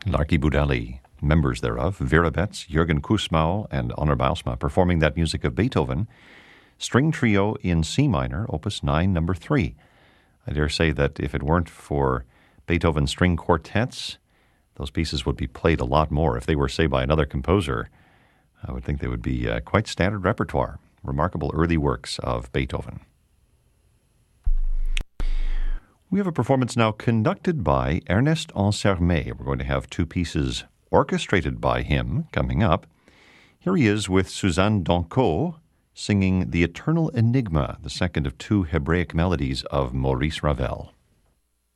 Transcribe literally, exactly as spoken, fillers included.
Larky Budali, members thereof, Vera Betts, Jürgen Kussmaul, and Honor Bausma, performing that music of Beethoven, String Trio in C minor, Opus nine, number three. I dare say that if it weren't for Beethoven string quartets, those pieces would be played a lot more. If they were, say, by another composer, I would think they would be uh, quite standard repertoire. Remarkable early works of Beethoven. We have a performance now conducted by Ernest Ansermet. We're going to have two pieces orchestrated by him coming up. Here he is with Suzanne Donco singing The Eternal Enigma, the second of two Hebraic melodies of Maurice Ravel.